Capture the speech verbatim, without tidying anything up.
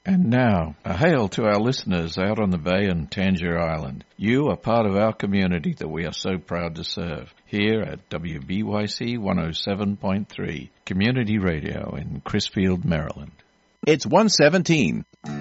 And now, a hail to our listeners out on the bay and Tangier Island. You are part of our community that we are so proud to serve. Here at W B Y C one oh seven point three, Community Radio in Crisfield, Maryland. It's one seventeen.